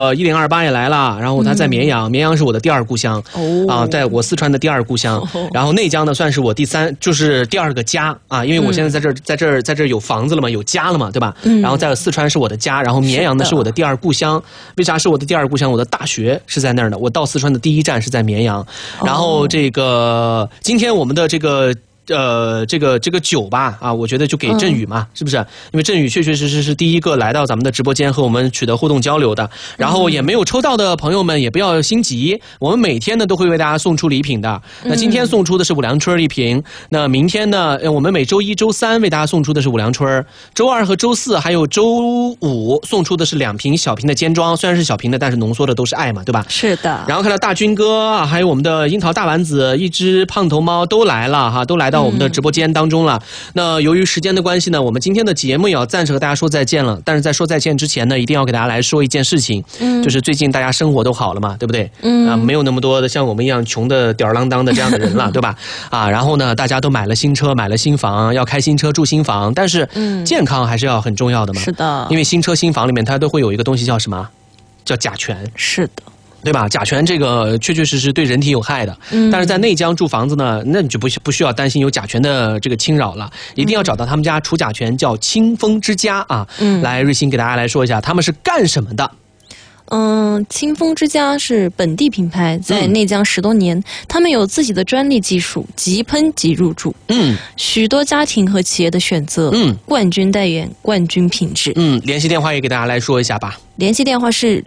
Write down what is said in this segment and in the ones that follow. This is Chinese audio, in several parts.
1028也来了，然后他在绵阳，绵阳是我的第二故乡在我四川的第二故乡，然后内江呢算是我就是第二个家啊，因为我现在在这儿有房子了嘛，有家了嘛，对吧？然后在四川是我的家，然后绵阳呢是我的第二故乡。为啥是我的第二故乡？我的大学是在那儿的，我到四川的第一站是在绵阳。然后这个今天我们的这个酒吧啊，我觉得就给振宇嘛，是不是？因为振宇确确实实是第一个来到咱们的直播间和我们取得互动交流的。然后也没有抽到的朋友们也不要心急，我们每天呢都会为大家送出礼品的。那今天送出的是五粮春一瓶，那明天呢，我们每周一、周三为大家送出的是五粮春，周二和周四还有周五送出的是2瓶小瓶的尖装，虽然是小瓶的，但是浓缩的都是爱嘛，对吧？ 是的。 然后看到大军哥，还有我们的樱桃大丸子、一只胖头猫都来了哈，都来到我们的直播间当中了。那由于时间的关系呢，我们今天的节目也要暂时和大家说再见了。但是在说再见之前呢，一定要给大家来说一件事情，就是最近大家生活都好了嘛，对不对？没有那么多的像我们一样穷的吊儿郎当的这样的人了，对吧？然后呢，大家都买了新车，买了新房，要开新车住新房，但是健康还是要很重要的嘛。 是的，因为新车新房里面它都会有一个东西叫什么？叫甲醛。 是的。 对吧？甲醛这个确确实实对人体有害的，但是在内江住房子呢，那你就不需要担心有甲醛的这个侵扰了，一定要找到他们家除甲醛叫清风之家啊。来，瑞鑫给大家来说一下他们是干什么的。 清风之家是本地品牌，在内江10多年，他们有自己的专利技术，即喷即入住。许多家庭和企业的选择。冠军代言，冠军品质。 联系电话也给大家来说一下吧。 联系电话是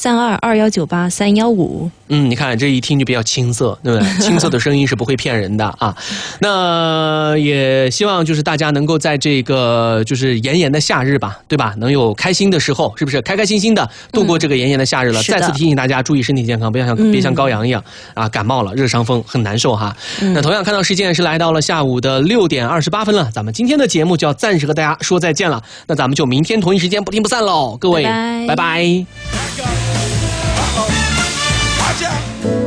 08322198-315。 你看这一听就比较青涩，对不对？青涩的声音是不会骗人的啊。那也希望就是大家能够在这个就是炎炎的夏日吧，对吧？能有开心的时候，是不是？开开心心的度过这个炎炎的夏日了。再次提醒大家注意身体健康，别像高阳一样感冒了，热伤风很难受哈。那同样看到时间是来到了下午的6点28分了，咱们今天的节目就要暂时和大家说再见了。那咱们就明天同一时间不听不散喽，各位，拜拜。